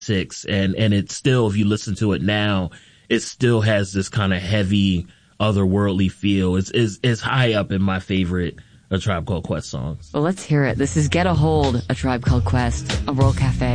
6, and it still, if you listen to it now, it still has this kind of heavy, otherworldly feel. It's high up in my favorite A Tribe Called Quest songs. Well, let's hear it. This is Get a Hold, A Tribe Called Quest, a World Cafe.